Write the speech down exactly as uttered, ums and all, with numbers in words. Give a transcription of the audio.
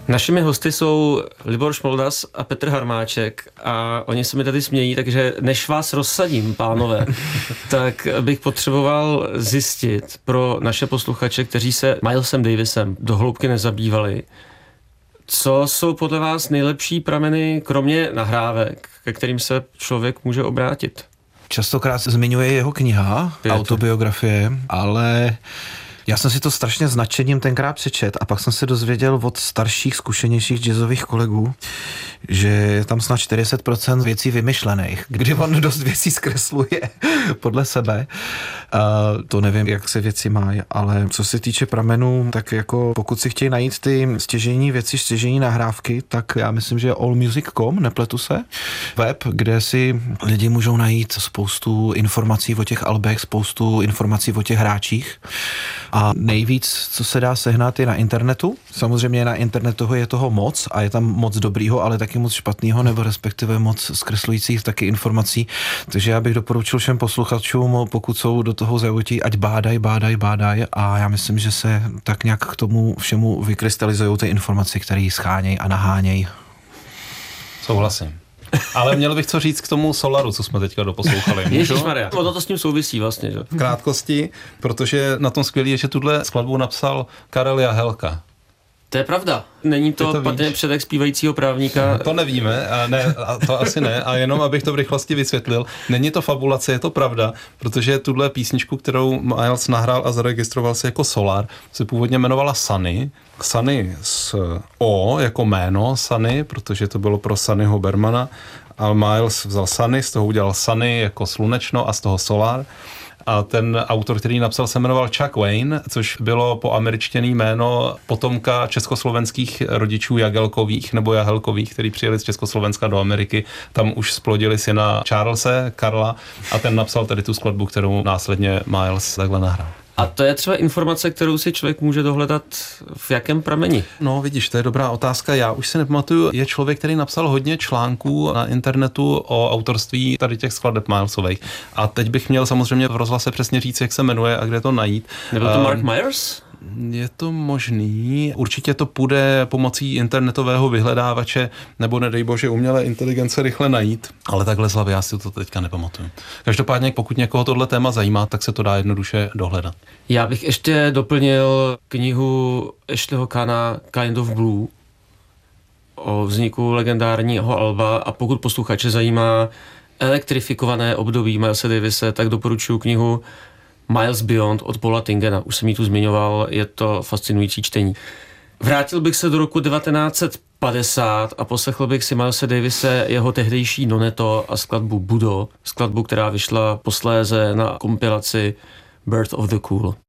Našimi hosty jsou Libor Šmoldas a Petr Harmáček a oni se mi tady smějí, takže než vás rozsadím, pánové, tak bych potřeboval zjistit pro naše posluchače, kteří se Milesem Davisem do hloubky nezabývali, co jsou podle vás nejlepší prameny, kromě nahrávek, ke kterým se člověk může obrátit? Častokrát se zmiňuje jeho kniha, Pět. autobiografie, ale já jsem si to strašně s nadšením tenkrát přečet a pak jsem se dozvěděl od starších, zkušenějších jazzových kolegů, že je tam snad čtyřicet procent věcí vymyšlených, kdy on dost věcí zkresluje podle sebe. A to nevím, jak se věci mají, ale co se týče pramenů, tak jako pokud si chtějí najít ty stěžejní věci, stěžejní nahrávky, tak já myslím, že all music tečka com, nepletu se, web, kde si lidi můžou najít spoustu informací o těch albech, spoustu informací o těch hráčích. A nejvíc, co se dá sehnat, je na internetu. Samozřejmě na internetu je toho moc a je tam moc dobrýho, ale taky moc špatného, nebo respektive moc zkreslujících taky informací. Takže já bych doporučil všem posluchačům, pokud jsou do toho zaujatí, ať bádaj, bádaj, bádaj a já myslím, že se tak nějak k tomu všemu vykrystalizují ty informace, které schánějí a nahánějí. Souhlasím. Ale měl bych co říct k tomu Solaru, co jsme teďka doposlouchali. Ježišmarja, ono to s tím souvisí vlastně, že? V krátkosti, protože na tom skvělý je, že tuhle skladbu napsal Karel Jahelka. To je pravda. Není to, to patrně předek zpívajícího právníka? To nevíme, a ne, a to asi ne. A jenom, abych to v rychlosti vysvětlil, není to fabulace, je to pravda, protože tuhle písničku, kterou Miles nahrál a zaregistroval se jako Solar, se původně jmenovala Sunny. Sunny s O jako jméno Sunny, protože to bylo pro Sunnyho Bermana. A Miles vzal Sunny, z toho udělal Sunny jako slunečno a z toho Solar. A ten autor, který napsal, se jmenoval Chuck Wayne, což bylo po američtěný jméno potomka československých rodičů Jagelkových nebo Jahelkových, který přijeli z Československa do Ameriky. Tam už splodili syna Charlese, Karla, a ten napsal tady tu skladbu, kterou následně Miles takhle nahrál. A to je třeba informace, kterou si člověk může dohledat v jakém prameni? No vidíš, to je dobrá otázka. Já už si nepamatuju, je člověk, který napsal hodně článků na internetu o autorství tady těch skladeb Milesových. A teď bych měl samozřejmě v rozhlase přesně říct, jak se jmenuje a kde to najít. Nebyl to Mark Myers? Je to možný. Určitě to půjde pomocí internetového vyhledávače nebo nedej bože umělé inteligence rychle najít, ale takhle z hlavy já si to teďka nepamatuju. Každopádně, pokud někoho tohle téma zajímá, tak se to dá jednoduše dohledat. Já bych ještě doplnil knihu Ashleyho Kahna Kind of Blue o vzniku legendárního alba, a pokud posluchače zajímá elektrifikované období Milese Davise, tak doporučuji knihu Miles Beyond od Paula Tingena. Už jsem ji tu zmiňoval, je to fascinující čtení. Vrátil bych se do roku devatenáct set padesát a poslechl bych si Milese Davise jeho tehdejší Noneto a skladbu Budo, skladbu, která vyšla posléze na kompilaci Birth of the Cool.